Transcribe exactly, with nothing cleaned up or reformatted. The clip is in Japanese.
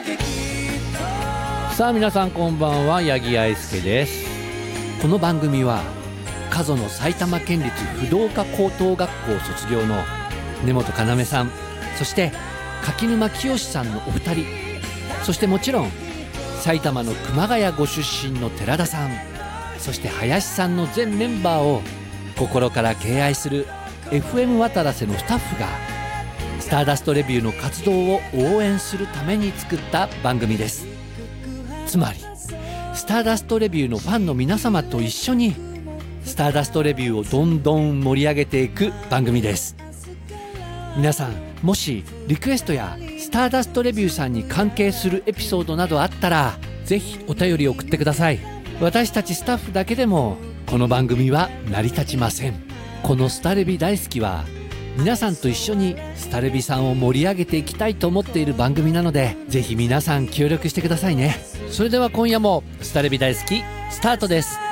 さあ皆さんこんばんは、八木愛介です。この番組は加須の埼玉県立不動科高等学校卒業の根本要さん、そして柿沼清さんのお二人、そしてもちろん埼玉の熊谷ご出身の寺田さん、そして林さんの全メンバーを心から敬愛する エフエム 渡良瀬のスタッフがスターダストレビューの活動を応援するために作った番組です。つまりスターダストレビューのファンの皆様と一緒にスターダストレビューをどんどん盛り上げていく番組です。皆さんもしリクエストやスターダストレビューさんに関係するエピソードなどあったらぜひお便り送ってください。私たちスタッフだけでもこの番組は成り立ちません。このスタレビ大好きは皆さんと一緒にスタレビさんを盛り上げていきたいと思っている番組なので、ぜひ皆さん協力してくださいね。それでは今夜もスタレビ大好きスタートです。